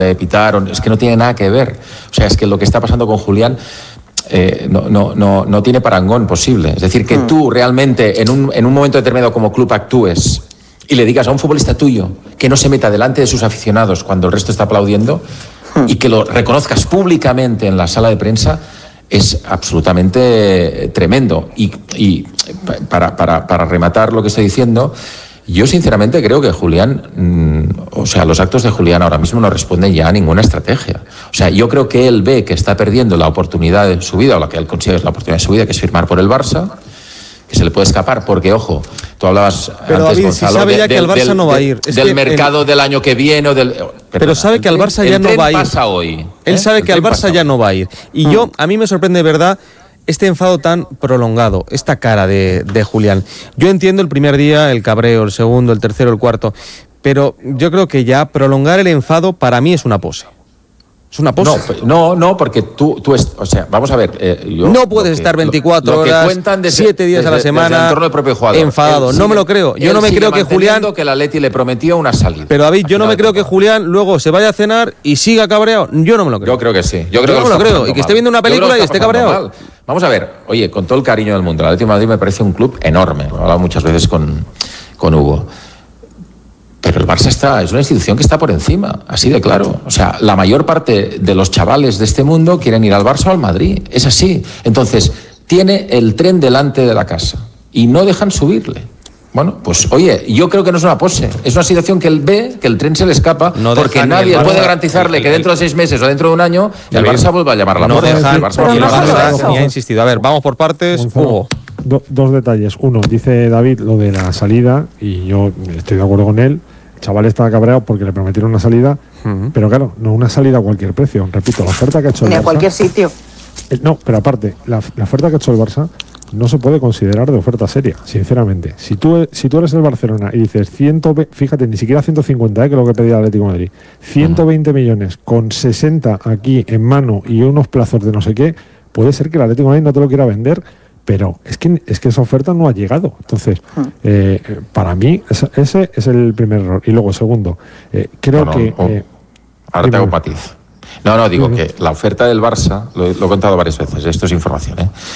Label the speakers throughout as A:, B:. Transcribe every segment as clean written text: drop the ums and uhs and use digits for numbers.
A: pitaron, es que no tiene nada que ver. O sea, es que lo que está pasando con Julián no tiene parangón posible. Es decir, que tú realmente en un momento determinado como club actúes y le digas a un futbolista tuyo que no se meta delante de sus aficionados cuando el resto está aplaudiendo y que lo reconozcas públicamente en la sala de prensa, es absolutamente tremendo. Y para rematar lo que estoy diciendo, yo sinceramente creo que Julián, los actos de Julián ahora mismo no responden ya a ninguna estrategia. O sea, yo creo que él ve que está perdiendo la oportunidad de su vida, o la que él considera es la oportunidad de su vida, que es firmar por el Barça, que se le puede escapar, porque, ojo, tú hablabas
B: pero
A: antes,
B: David,
A: Gonzalo,
B: si sabe ya que el Barça no va a ir.
A: Del mercado del año que viene o del...
B: Pero sabe que al Barça ya no va a ir.
A: Pasa hoy.
B: Él sabe que al Barça ya no va a ir. Y a mí me sorprende de verdad este enfado tan prolongado, esta cara de Julián. Yo entiendo el primer día, el cabreo, el segundo, el tercero, el cuarto, pero yo creo que ya prolongar el enfado para mí es una pose. Es una pose.
A: No, porque tú o sea, vamos a ver.
B: No puedes estar 24 horas, 7 días a la semana enfadado. No me lo creo. Yo no me creo que Julián...
A: que el Atleti le prometió una salida.
B: Pero David, yo no me creo que Julián luego se vaya a cenar y siga cabreado. Yo no me lo creo.
A: Yo creo que sí.
B: Yo no me lo creo. Y que esté viendo una película y esté cabreado.
A: Mal. Vamos a ver. Oye, con todo el cariño del mundo, el Atlético de Madrid me parece un club enorme. Lo he hablado muchas veces con Hugo. Pero el Barça es una institución que está por encima, así de claro. O sea, la mayor parte de los chavales de este mundo quieren ir al Barça o al Madrid. Es así. Entonces, tiene el tren delante de la casa y no dejan subirle. Bueno, pues oye, yo creo que no es una pose. Es una situación que él ve, que el tren se le escapa, porque nadie puede garantizarle que dentro de 6 meses o dentro de un año el Barça vuelva a llamar a la puerta.
B: El Barça ni ha insistido. A ver, vamos por partes. Hugo.
C: Dos detalles. Uno, dice David lo de la salida, y yo estoy de acuerdo con él. El chaval estaba cabreado porque le prometieron una salida, pero claro, no una salida a cualquier precio. Repito, la oferta que ha hecho el Barça...
D: Ni a cualquier sitio.
C: No, pero aparte, la oferta que ha hecho el Barça no se puede considerar de oferta seria, sinceramente. Si tú eres el Barcelona y dices 120, fíjate, ni siquiera 150, que es lo que pedía el Atlético de Madrid, 120 millones con 60 aquí en mano y unos plazos de no sé qué, puede ser que el Atlético de Madrid no te lo quiera vender, pero es que esa oferta no ha llegado. Entonces, para mí, ese es el primer error. Y luego, segundo, creo que...
A: ahora te hago un matiz. Digo que la oferta del Barça, lo he contado varias veces, esto es información,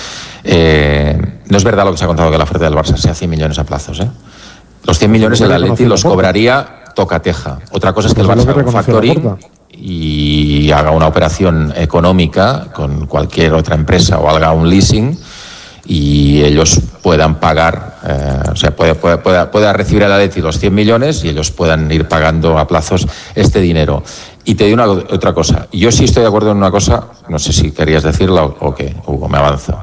A: no es verdad lo que se ha contado, que la oferta del Barça sea 100 millones a plazos, Los 100 millones el Atleti los cobraría tocateja. Otra cosa es que el Barça haga un factoring y haga una operación económica con cualquier otra empresa o haga un leasing y ellos puedan pagar, pueda recibir el Atleti los 100 millones y ellos puedan ir pagando a plazos este dinero. Y te digo otra cosa. Yo sí estoy de acuerdo en una cosa, no sé si querías decirla o qué, Hugo, me avanzo.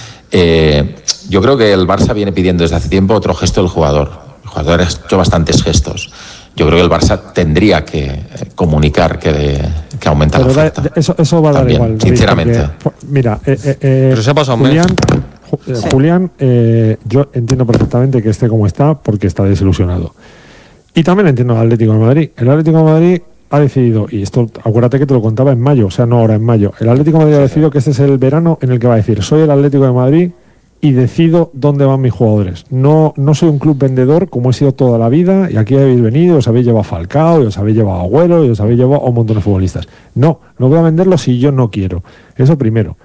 A: Yo creo que el Barça viene pidiendo desde hace tiempo otro gesto del jugador. El jugador ha hecho bastantes gestos. Yo creo que el Barça tendría que comunicar que aumenta la oferta.
C: Eso va a dar también, igual, David,
A: sinceramente.
C: Porque, mira,
B: pero se ha pasado
C: Julián, yo entiendo perfectamente que esté como está porque está desilusionado. Y también entiendo al Atlético de Madrid. El Atlético de Madrid ha decidido, y esto acuérdate que te lo contaba en mayo, o sea, no ahora, en mayo. El Atlético de Madrid ha decidido que este es el verano en el que va a decir: soy el Atlético de Madrid y decido dónde van mis jugadores. No soy un club vendedor como he sido toda la vida, y aquí habéis venido, os habéis llevado a Falcao, y os habéis llevado a Agüero, y os habéis llevado a un montón de futbolistas. No voy a venderlo si yo no quiero. Eso primero.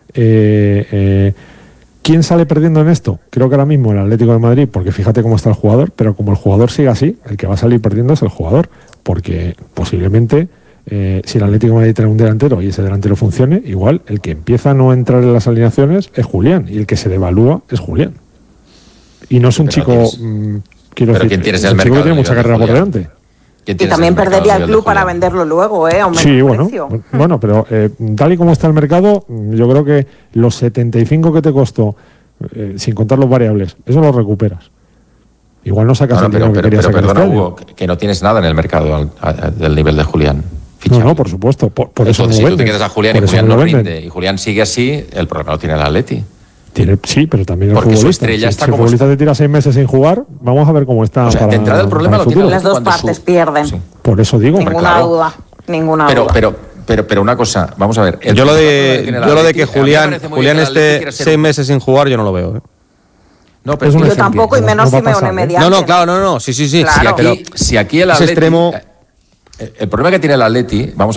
C: ¿Quién sale perdiendo en esto? Creo que ahora mismo el Atlético de Madrid, porque fíjate cómo está el jugador, pero como el jugador sigue así, el que va a salir perdiendo es el jugador, porque posiblemente si el Atlético de Madrid trae un delantero y ese delantero funcione, igual el que empieza a no entrar en las alineaciones es Julián, y el que se devalúa es Julián. Y no es un chico, quiero decir,
A: ¿quién tienes
C: es un chico que tiene mucha carrera por delante.
D: Y también perdería el club para venderlo luego, aumenta el precio.
C: Bueno, pero tal y como está el mercado, yo creo que los 75 que te costó, sin contar los variables, eso lo recuperas. Igual no sacas el dinero que querías sacar.
A: Perdona, Hugo, que no tienes nada en el mercado del nivel de Julián.
C: No, por supuesto. Por eso
A: si tú te quedas a Julián y Julián no rinde, y Julián sigue así, el problema lo tiene el Atleti.
C: Sí, pero también el
A: porque
C: futbolista.
A: Su estrella está
C: si el futbolista te tira 6 meses sin jugar, vamos a ver cómo está.
A: O sea, de entrada el problema lo tiene.
D: Las dos partes pierden.
C: Sí. Por eso digo.
D: Ninguna duda.
A: Pero una cosa, vamos a ver.
B: Yo lo de que Julián esté 6 meses sin jugar, yo no lo veo.
A: No, pero
D: yo tampoco, y menos Simeone mediante.
B: No, claro, no. Sí.
D: Claro.
A: Si aquí el Atleti,
B: extremo...
A: El problema que tiene el Atleti, vamos